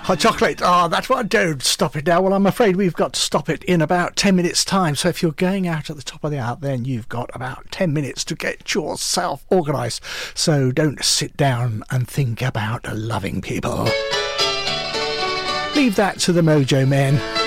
Hot chocolate. Oh, that's what. Don't stop it now. Well, I'm afraid we've got to stop it in about 10 minutes' time. So if you're going out at the top of the hour, then you've got about 10 minutes to get yourself organised. So don't sit down and think about loving people. Leave that to the Mojo Men.